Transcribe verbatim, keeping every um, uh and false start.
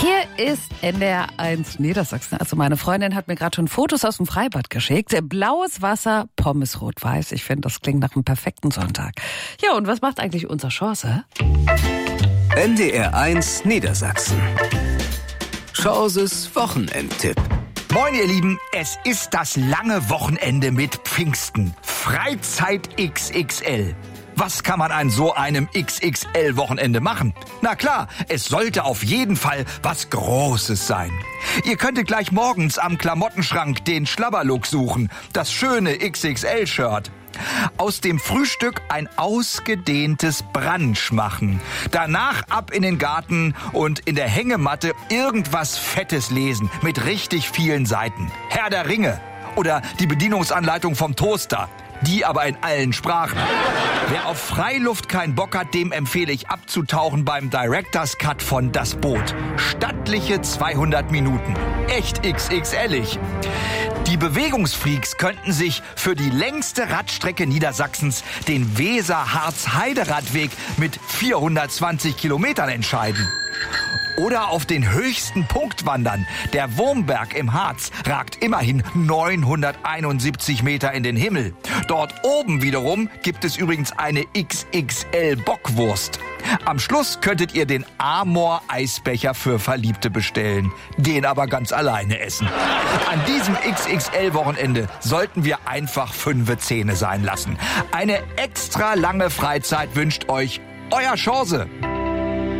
Hier ist N D R eins Niedersachsen. Also meine Freundin hat mir gerade schon Fotos aus dem Freibad geschickt. Blaues Wasser, Pommes rot-weiß. Ich finde, das klingt nach einem perfekten Sonntag. Ja, und was macht eigentlich unser Chance? N D R eins Niedersachsen. Chances Wochenendtipp. Moin ihr Lieben, es ist das lange Wochenende mit Pfingsten. Freizeit X X L. Was kann man an so einem X X L-Wochenende machen? Na klar, es sollte auf jeden Fall was Großes sein. Ihr könntet gleich morgens am Klamottenschrank den Schlabberlook suchen, das schöne X X L-Shirt. Aus dem Frühstück ein ausgedehntes Brunch machen. Danach ab in den Garten und in der Hängematte irgendwas Fettes lesen mit richtig vielen Seiten. Herr der Ringe oder die Bedienungsanleitung vom Toaster. Die aber in allen Sprachen. Wer auf Freiluft keinen Bock hat, dem empfehle ich abzutauchen beim Director's Cut von Das Boot. Stattliche zweihundert Minuten. Echt X X L-ig. Die Bewegungsfreaks könnten sich für die längste Radstrecke Niedersachsens, den Weser-Harz-Heide-Radweg mit vierhundertzwanzig Kilometern entscheiden. Oder auf den höchsten Punkt wandern. Der Wurmberg im Harz ragt immerhin neunhunderteinundsiebzig Meter in den Himmel. Dort oben wiederum gibt es übrigens eine X X L-Bockwurst. Am Schluss könntet ihr den Amor-Eisbecher für Verliebte bestellen. Den aber ganz alleine essen. An diesem X X L-Wochenende sollten wir einfach fünfe Zähne sein lassen. Eine extra lange Freizeit wünscht euch euer Chance.